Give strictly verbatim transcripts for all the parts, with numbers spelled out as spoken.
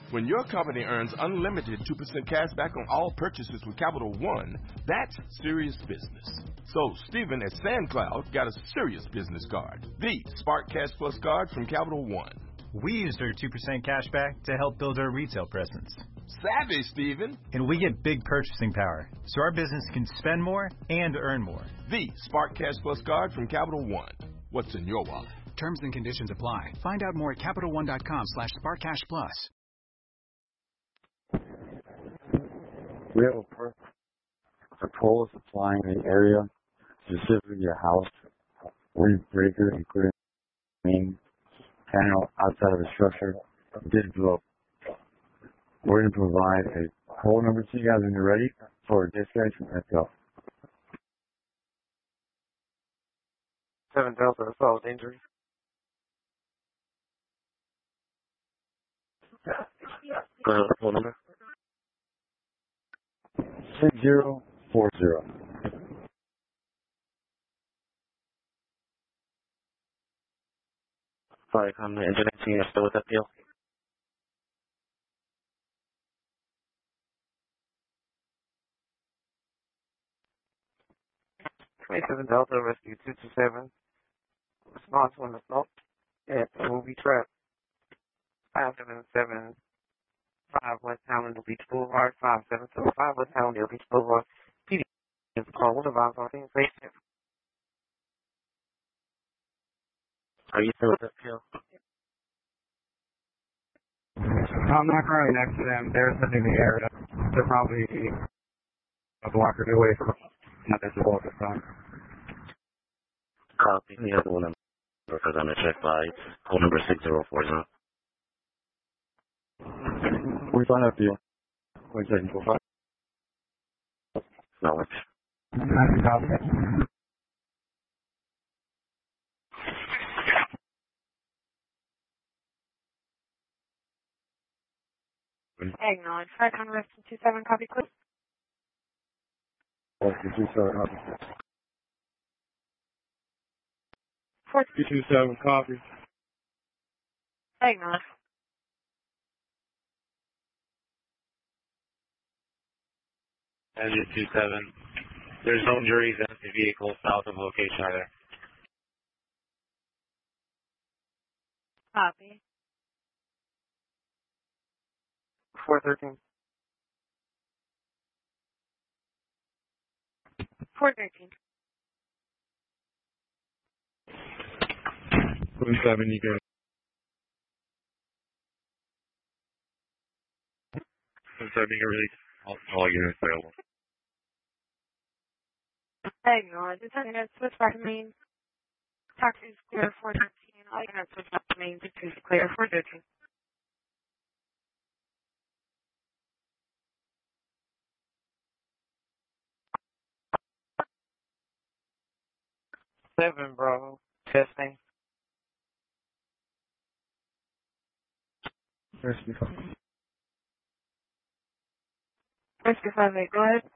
When your company earns unlimited two percent cash back on all purchases with Capital One, that's serious business. So Stephen at SandCloud got a serious business card, the Spark Cash Plus card from Capital One. We used our two percent cash back to help build our retail presence. Savvy, Stephen. And we get big purchasing power, so our business can spend more and earn more. The Spark Cash Plus card from Capital One. What's in your wallet? Terms and conditions apply. Find out more at CapitalOne.com slash SparkCashPlus. We have a per- a pole supplying the area, specifically your house, wind breaker, including main panel outside of the structure, did blow. We're going to provide a pole number to you guys when you're ready for dispatch. Let's go. Seven Delta assault injury. Go ahead, pole number. Six zero four zero. Sorry, I'm the engineering team. Still with appeal. twenty-seven Delta Rescue two two seven. Response to an assault at the movie trap. five seven seven five West Hallandale Beach Boulevard. five seven seven five West Hallandale Beach Boulevard. P D is called. What about our things? Are you still with appeal? I'm not currently next to them. They're sitting in the area. They're probably a block or two away from not visible at this time. Copy. The other one because I'm going to check by code number six zero four zero. We find out for you. One second, go five. Knowledge. Nice copy. Acknowledge. Flight on Rescue two seven, copy, please. Rescue two seven, copy. Four two seven, copy. Acknowledge. Engine two seven. There's no injuries in the vehicle south of location either. Copy. four thirteen. four thirteen. One seven, you go. One seven, you can release all, all units available. Acknowledge. Attendant, switch back to main. Taxi is clear four thirteen. All units switch back to main. Taxi is clear four thirteen. Seven, Bravo. Testing. Rescue five. Rescue five eight, go ahead.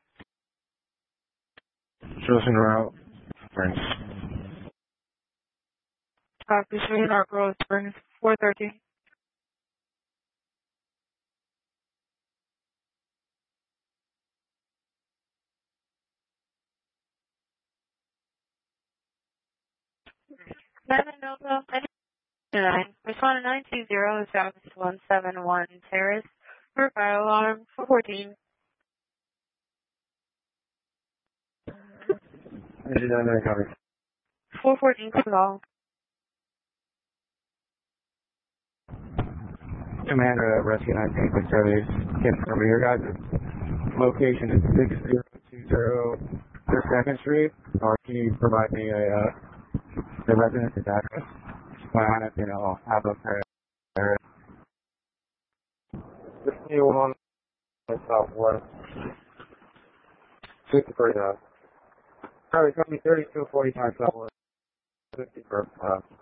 Chosen route. Friends. Copy, three Dark Road Springs, four thirteen. Seven Delta, nine. Respond to nine two zero South one seven one Terrace. For fire alarm four fourteen. Engine nine nine, copy. four fourteen, call. Commander at Rescue nineteen Quick Service. Confirm your guys' location is six zero two zero second Street. Or can you provide me a uh, the residence address? Plan it, you know, have a prayer. This new one is southwest. fifty-three, uh, sorry, company thirty-two forty-five southwest. fifty for, uh,